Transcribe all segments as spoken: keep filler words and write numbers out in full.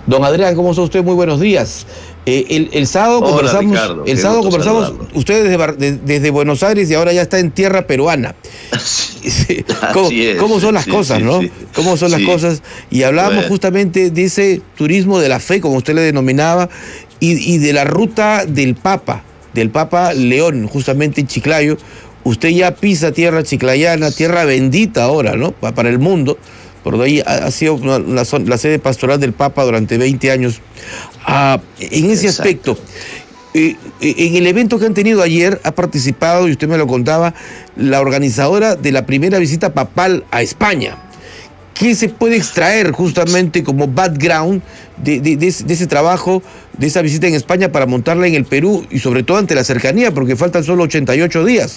Don Adrián, ¿cómo está usted? Muy buenos días. Eh, el, el sábado Hola, conversamos, Ricardo, el sábado conversamos, ustedes desde, de, desde Buenos Aires y ahora ya está en tierra peruana. Sí, ¿Cómo, es, ¿Cómo son las sí, cosas, sí, no? sí. ¿Cómo son las Sí. cosas? Y hablábamos Bueno. justamente de ese turismo de la fe, como usted le denominaba, y, y de la ruta del Papa, del Papa León, justamente en Chiclayo. Usted ya pisa tierra chiclayana, tierra bendita ahora, ¿no? Para el mundo. Por ahí ha sido una, la, la sede pastoral del Papa durante veinte años. Ah, en ese Exacto. aspecto, eh, en el evento que han tenido ayer ha participado, y usted me lo contaba, la organizadora de la primera visita papal a España. ¿Qué se puede extraer justamente como background de, de, de, de ese trabajo, de esa visita en España para montarla en el Perú y sobre todo ante la cercanía, porque faltan solo ochenta y ocho días?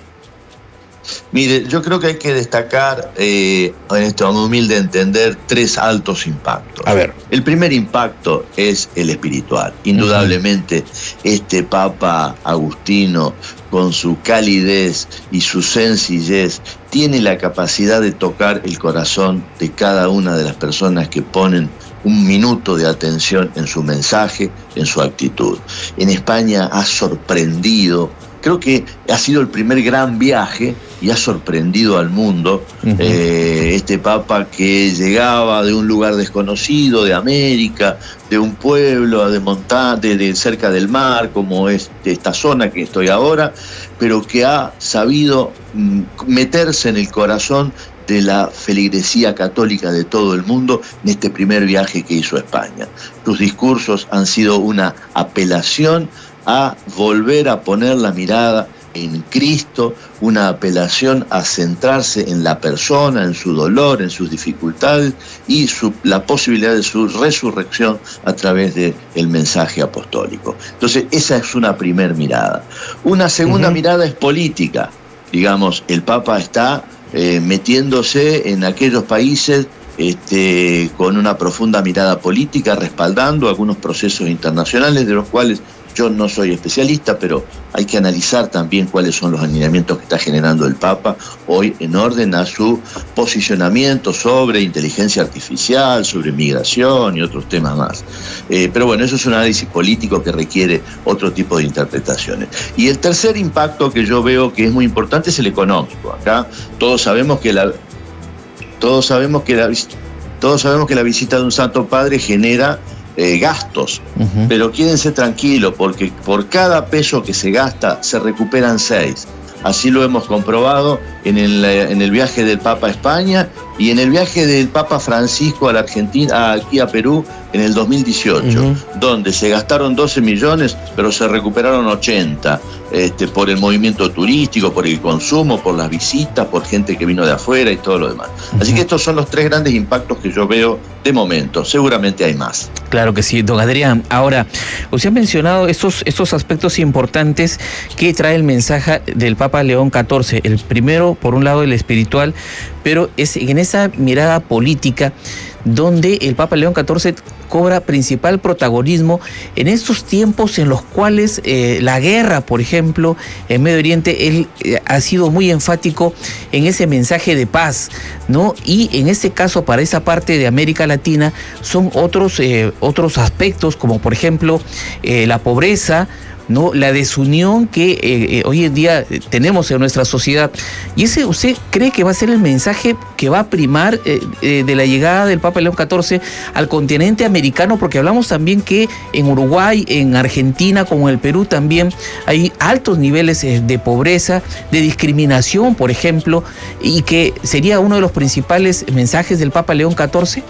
Mire, yo creo que hay que destacar, eh, en este humilde entender, tres altos impactos. A ver. El primer impacto es el espiritual. Indudablemente, uh-huh. este Papa Agustino, con su calidez y su sencillez, tiene la capacidad de tocar el corazón de cada una de las personas que ponen un minuto de atención en su mensaje, en su actitud. En España ha sorprendido. Creo que ha sido el primer gran viaje y ha sorprendido al mundo. Uh-huh. eh, este Papa que llegaba de un lugar desconocido, de América, de un pueblo de monta- de, de cerca del mar, como es de esta zona que estoy ahora, pero que ha sabido mm, meterse en el corazón de la feligresía católica de todo el mundo en este primer viaje que hizo a España. Sus discursos han sido una apelación a volver a poner la mirada en Cristo, una apelación a centrarse en la persona, en su dolor, en sus dificultades y su, la posibilidad de su resurrección a través del mensaje apostólico. Entonces, esa es una primer mirada. Una segunda uh-huh. mirada es política. Digamos, el Papa está eh, metiéndose en aquellos países este, con una profunda mirada política, respaldando algunos procesos internacionales de los cuales yo no soy especialista, pero hay que analizar también cuáles son los alineamientos que está generando el Papa hoy en orden a su posicionamiento sobre inteligencia artificial, sobre migración y otros temas más. Eh, pero bueno, eso es un análisis político que requiere otro tipo de interpretaciones. Y el tercer impacto que yo veo que es muy importante es el económico. Acá todos sabemos que la, todos sabemos que la, todos sabemos que la visita de un Santo Padre genera Eh, gastos, uh-huh. pero quédense tranquilos porque por cada peso que se gasta se recuperan seis. Así lo hemos comprobado en el, en el viaje del Papa a España y en el viaje del Papa Francisco a la Argentina, aquí a Perú en el dos mil dieciocho, uh-huh. donde se gastaron doce millones, pero se recuperaron ochenta, este, por el movimiento turístico, por el consumo, por las visitas, por gente que vino de afuera y todo lo demás. Uh-huh. Así que estos son los tres grandes impactos que yo veo de momento. Seguramente hay más. Claro que sí, don Adrián. Ahora, usted ha mencionado estos, estos aspectos importantes que trae el mensaje del Papa León catorce. El primero, por un lado, el espiritual, pero es en esa mirada política donde el Papa León catorce cobra principal protagonismo en estos tiempos en los cuales eh, la guerra, por ejemplo, en Medio Oriente, él eh, ha sido muy enfático en ese mensaje de paz, ¿no? Y en este caso, para esa parte de América Latina, son otros, eh, otros aspectos, como por ejemplo, eh, la pobreza, ¿no? La desunión que eh, eh, hoy en día tenemos en nuestra sociedad. ¿Y ese usted cree que va a ser el mensaje que va a primar eh, eh, de la llegada del Papa León catorce al continente americano? Porque hablamos también que en Uruguay, en Argentina, como en el Perú también hay altos niveles eh, de pobreza, de discriminación, por ejemplo, y que sería uno de los principales mensajes del Papa León catorce.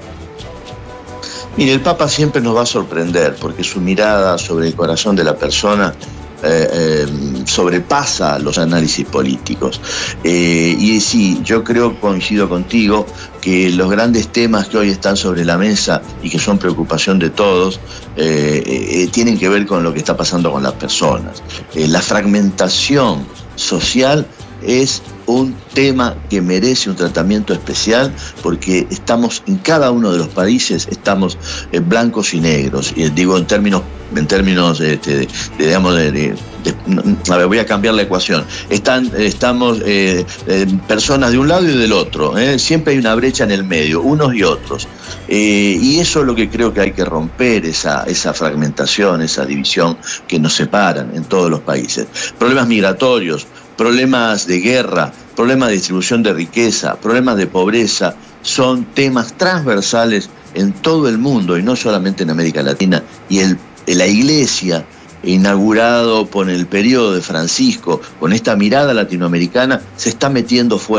Mire, el Papa siempre nos va a sorprender porque su mirada sobre el corazón de la persona eh, eh, sobrepasa los análisis políticos. Eh, y sí, yo creo, coincido contigo, que los grandes temas que hoy están sobre la mesa y que son preocupación de todos, eh, eh, tienen que ver con lo que está pasando con las personas. Eh, la fragmentación social es un tema que merece un tratamiento especial porque estamos en cada uno de los países, estamos eh, blancos y negros, y digo en términos, en términos este, de, de, digamos, de, de, de, a ver, voy a cambiar la ecuación. Están, estamos eh, eh, personas de un lado y del otro, ¿eh? Siempre hay una brecha en el medio, unos y otros. Eh, y eso es lo que creo que hay que romper, esa, esa fragmentación, esa división que nos separan en todos los países. Problemas migratorios, problemas de guerra, problemas de distribución de riqueza, problemas de pobreza, son temas transversales en todo el mundo y no solamente en América Latina. Y el, la Iglesia, inaugurado por el periodo de Francisco, con esta mirada latinoamericana, se está metiendo fuerte